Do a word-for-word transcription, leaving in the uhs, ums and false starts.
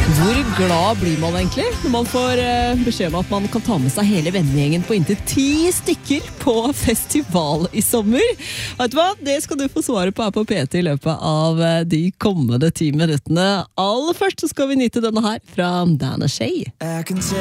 Hvor glad blir man egentlig når man får eh, beskjed om at man kan ta med seg hele vennegjengen på inntil ti stykker på festival i sommer? Vet du hva? Det skal du få svaret på her på P T i løpet av eh, de kommende ti minuttene. Aller først så skal vi nyte denne her fra Dana Shay.